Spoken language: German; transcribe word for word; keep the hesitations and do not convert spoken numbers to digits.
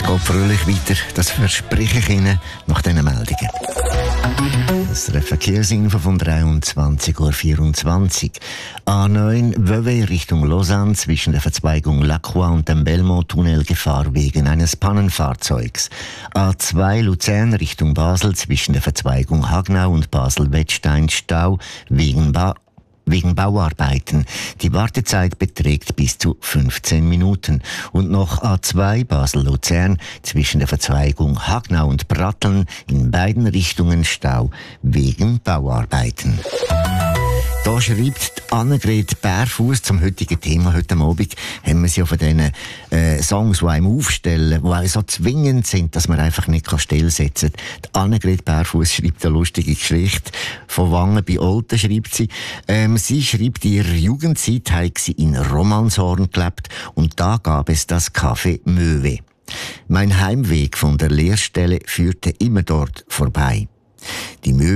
geht fröhlich weiter. Das verspreche ich Ihnen nach diesen Meldungen. Das ist eine Verkehrsinfo von dreiundzwanzig Uhr vierundzwanzig. A neun Vevey Richtung Lausanne zwischen der Verzweigung Lacroix und dem Belmont-Tunnel Gefahr wegen eines Pannenfahrzeugs. A zwei Luzern Richtung Basel zwischen der Verzweigung Hagnau und Basel-Wettstein Stau wegen ba Wegen Bauarbeiten. Die Wartezeit beträgt bis zu fünfzehn Minuten. Und noch A zwei Basel-Luzern zwischen der Verzweigung Hagnau und Bratteln in beiden Richtungen Stau wegen Bauarbeiten. Da schreibt Annegret Bärfuss zum heutigen Thema. Heute Abend haben wir sie ja von diesen äh, Songs, die einem aufstellen, die einem so zwingend sind, dass man einfach nicht stillsetzen kann. Die Annegret Bärfuss schreibt eine lustige Geschichte. Von Wangen bei Olten schreibt sie. Ähm, sie schreibt, in ihrer Jugendzeit habe sie in Romanshorn gelebt und da gab es das Café Möwe. Mein Heimweg von der Lehrstelle führte immer dort vorbei. Die Möwe